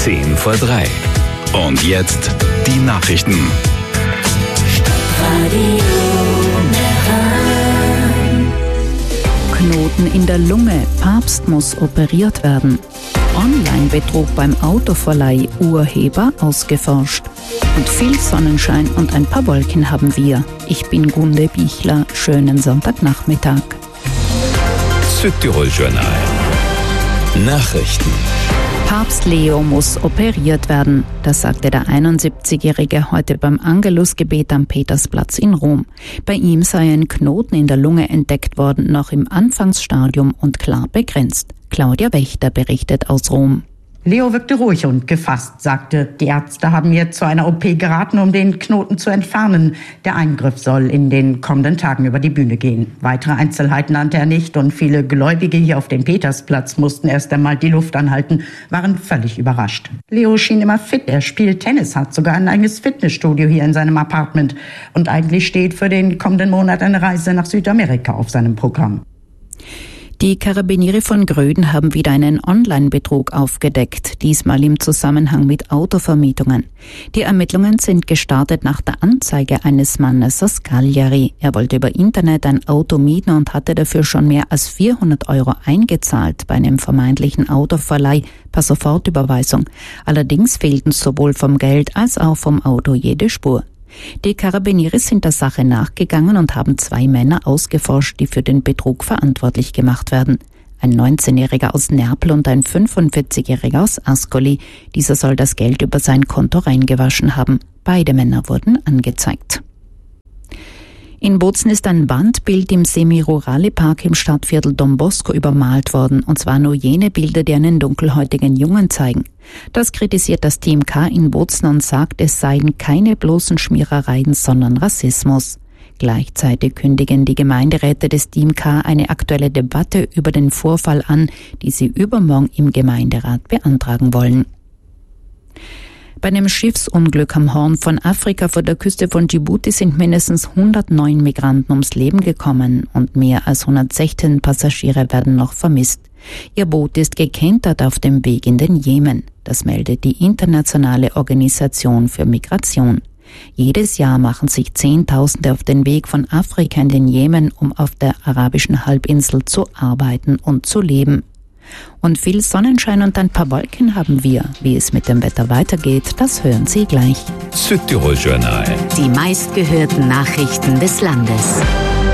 3:10. Und jetzt die Nachrichten. Knoten in der Lunge. Papst muss operiert werden. Online-Betrug beim Autoverleih. Urheber ausgeforscht. Und viel Sonnenschein und ein paar Wolken haben wir. Ich bin Gunde Bichler. Schönen Sonntagnachmittag. Südtirol Journal. Nachrichten. Papst Leo muss operiert werden. Das sagte der 71-Jährige heute beim Angelusgebet am Petersplatz in Rom. Bei ihm sei ein Knoten in der Lunge entdeckt worden, noch im Anfangsstadium und klar begrenzt. Claudia Wächter berichtet aus Rom. Leo wirkte ruhig und gefasst, sagte, die Ärzte haben mir zu einer OP geraten, um den Knoten zu entfernen. Der Eingriff soll in den kommenden Tagen über die Bühne gehen. Weitere Einzelheiten nannte er nicht und viele Gläubige hier auf dem Petersplatz mussten erst einmal die Luft anhalten, waren völlig überrascht. Leo schien immer fit, er spielt Tennis, hat sogar ein eigenes Fitnessstudio hier in seinem Apartment und eigentlich steht für den kommenden Monat eine Reise nach Südamerika auf seinem Programm. Die Karabiniere von Gröden haben wieder einen Online-Betrug aufgedeckt, diesmal im Zusammenhang mit Autovermietungen. Die Ermittlungen sind gestartet nach der Anzeige eines Mannes aus Cagliari. Er wollte über Internet ein Auto mieten und hatte dafür schon mehr als 400 € eingezahlt bei einem vermeintlichen Autoverleih per Sofortüberweisung. Allerdings fehlten sowohl vom Geld als auch vom Auto jede Spur. Die Karabiniere sind der Sache nachgegangen und haben 2 Männer ausgeforscht, die für den Betrug verantwortlich gemacht werden. Ein 19-Jähriger aus Neapel und ein 45-Jähriger aus Ascoli. Dieser soll das Geld über sein Konto reingewaschen haben. Beide Männer wurden angezeigt. In Bozen ist ein Wandbild im Semi-Rurale-Park im Stadtviertel Don Bosco übermalt worden, und zwar nur jene Bilder, die einen dunkelhäutigen Jungen zeigen. Das kritisiert das Team K in Bozen und sagt, es seien keine bloßen Schmierereien, sondern Rassismus. Gleichzeitig kündigen die Gemeinderäte des Team K eine aktuelle Debatte über den Vorfall an, die sie übermorgen im Gemeinderat beantragen wollen. Bei einem Schiffsunglück am Horn von Afrika vor der Küste von Djibouti sind mindestens 109 Migranten ums Leben gekommen und mehr als 116 Passagiere werden noch vermisst. Ihr Boot ist gekentert auf dem Weg in den Jemen. Das meldet die Internationale Organisation für Migration. Jedes Jahr machen sich Zehntausende auf den Weg von Afrika in den Jemen, um auf der arabischen Halbinsel zu arbeiten und zu leben. Und viel Sonnenschein und ein paar Wolken haben wir. Wie es mit dem Wetter weitergeht, das hören Sie gleich. Südtirol Journal. Die meistgehörten Nachrichten des Landes.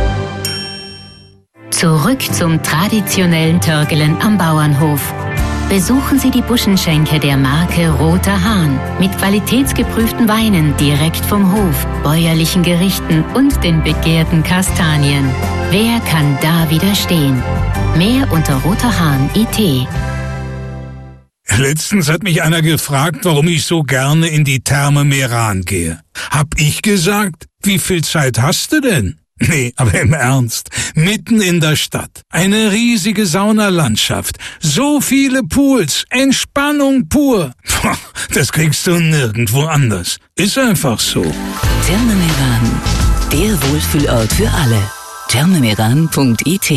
Zurück zum traditionellen Törgelen am Bauernhof. Besuchen Sie die Buschenschenke der Marke Roter Hahn mit qualitätsgeprüften Weinen direkt vom Hof, bäuerlichen Gerichten und den begehrten Kastanien. Wer kann da widerstehen? Mehr unter roterhahn.it. Letztens hat mich einer gefragt, warum ich so gerne in die Therme Meran gehe. Hab ich gesagt, wie viel Zeit hast du denn? Nee, aber im Ernst, mitten in der Stadt, eine riesige Saunalandschaft, so viele Pools, Entspannung pur. Das kriegst du nirgendwo anders. Ist einfach so. Therme Meran, der Wohlfühlort für alle. thermemeran.it.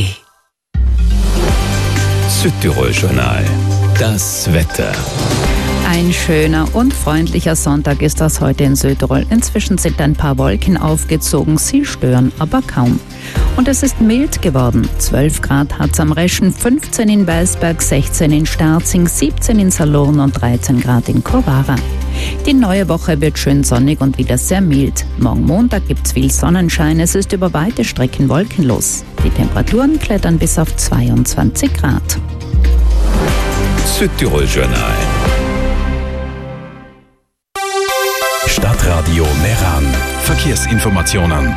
Südtirol Journal. Das Wetter. Ein schöner und freundlicher Sonntag ist das heute in Südtirol. Inzwischen sind ein paar Wolken aufgezogen, sie stören aber kaum. Und es ist mild geworden. 12 Grad hat's am Reschen, 15 in Weißberg, 16 in Starzing, 17 in Salurn und 13 Grad in Corvara. Die neue Woche wird schön sonnig und wieder sehr mild. Morgen Montag gibt's viel Sonnenschein, es ist über weite Strecken wolkenlos. Die Temperaturen klettern bis auf 22 Grad. Südtirol Journal. Stadtradio Meran. Verkehrsinformationen.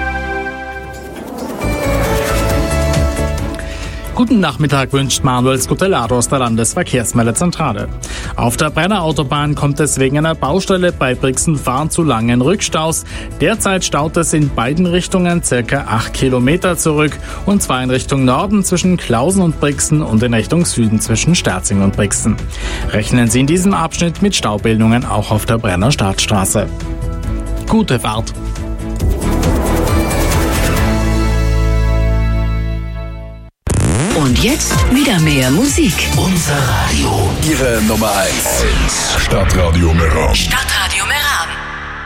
Guten Nachmittag wünscht Manuel Scutellaro aus der Landesverkehrsmeldezentrale. Auf der Brenner Autobahn kommt es wegen einer Baustelle bei Brixen-Fahren zu langen Rückstaus. Derzeit staut es in beiden Richtungen ca. 8 Kilometer zurück, und zwar in Richtung Norden zwischen Klausen und Brixen und in Richtung Süden zwischen Sterzing und Brixen. Rechnen Sie in diesem Abschnitt mit Staubildungen auch auf der Brenner Startstraße. Gute Fahrt! Und jetzt wieder mehr Musik. Unser Radio. Ihre Nummer 1. Stadtradio Meran. Stadtradio